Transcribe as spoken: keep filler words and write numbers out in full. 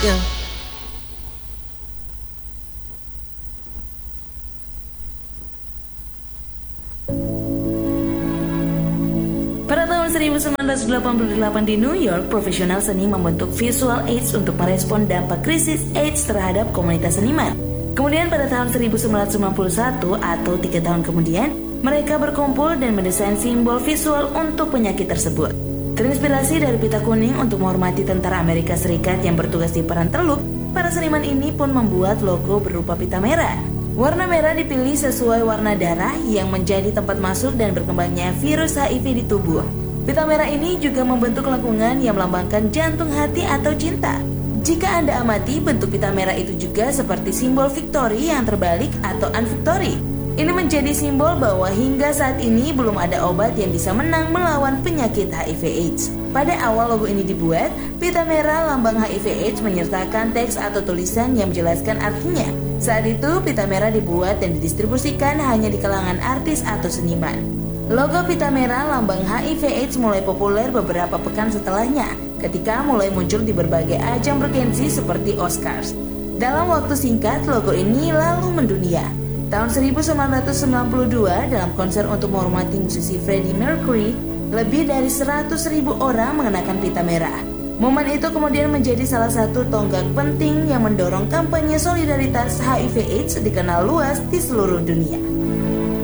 Ya. Pada tahun seribu sembilan ratus delapan puluh delapan di New York, profesional seni membentuk Visual AIDS untuk merespon dampak krisis AIDS terhadap komunitas seniman. Kemudian pada tahun seribu sembilan ratus sembilan puluh satu atau tiga tahun kemudian, mereka berkumpul dan mendesain simbol visual untuk penyakit tersebut. Terinspirasi dari pita kuning untuk menghormati tentara Amerika Serikat yang bertugas di Perang Teluk, para seniman ini pun membuat logo berupa pita merah. Warna merah dipilih sesuai warna darah yang menjadi tempat masuk dan berkembangnya virus H I V di tubuh. Pita merah ini juga membentuk lengkungan yang melambangkan jantung hati atau cinta. Jika Anda amati, bentuk pita merah itu juga seperti simbol victory yang terbalik atau unvictory. Ini menjadi simbol bahwa hingga saat ini belum ada obat yang bisa menang melawan penyakit H I V AIDS. Pada awal logo ini dibuat, pita merah lambang H I V AIDS menyertakan teks atau tulisan yang menjelaskan artinya. Saat itu, pita merah dibuat dan didistribusikan hanya di kalangan artis atau seniman. Logo pita merah lambang H I V AIDS mulai populer beberapa pekan setelahnya, ketika mulai muncul di berbagai ajang bergensi seperti Oscars. Dalam waktu singkat, logo ini lalu mendunia. Tahun seribu sembilan ratus sembilan puluh dua, dalam konser untuk menghormati musisi Freddie Mercury, lebih dari seratus ribu orang mengenakan pita merah. Momen itu kemudian menjadi salah satu tonggak penting yang mendorong kampanye solidaritas H I V AIDS dikenal luas di seluruh dunia.